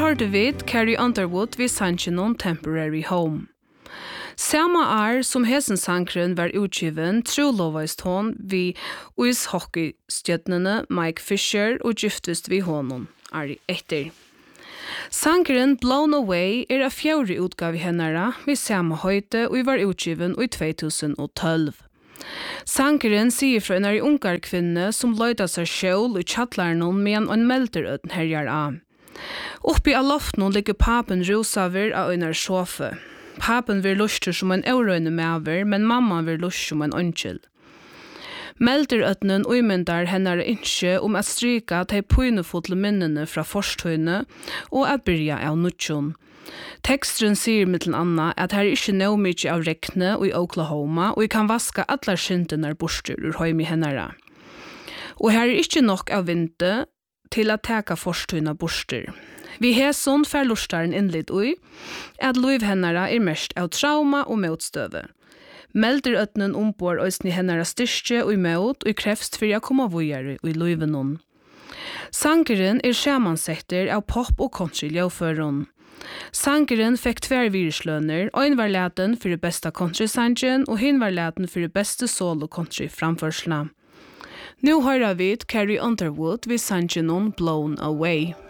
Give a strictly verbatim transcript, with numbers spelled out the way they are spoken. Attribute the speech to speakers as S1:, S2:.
S1: hørte vi Carrie Underwood vi sannsjonen Temporary Home. Samma år som hesensankren var utgiven, trolovaist hon vi ishockey-stjøtnene Mike Fisher og giftvist vi honom, er etter. Sankren Blown Away er av fjore utgave hennara vi samma høyte og var utgiven i tjugohundratolv. Sankren sier fra en er ungar kvinne som løyda seg sjål i tjattlarnon med en melterøden herjar av. Oppi av loften ligger papen rosaver av en er sofe. Papen vil luster som en eurøyne maver, men mamma vil luster som en ønskjel. Melterøtnen umyndar henne innskje om at stryka de pøynefotle minnene fra forsthøyne og at byrja av nutsjon. Teksten sier mittlen anna at her er ikke nå mykje av rekne i Oklahoma og jeg kan vaska allar skyndene borster ur høymi hennara. Og her er ikke nok av vinte til at teka forsthøyne borster. Vi har sånn færlustaren innlitt ui at liv hennara er mest av trauma og motstøve. Melder øtnen ombord òsni hennara styrke og imot og krefst for å komme vujere i livenon. Sankeren er sjamansetter av pop og country ljøføren. Sankeren fikk tvervirslønner, og en var leten for det beste country-sangen og hin var leten for det beste solo-country-framførsla. Nå hører vi Carrie Underwood ved sangen Blown Away.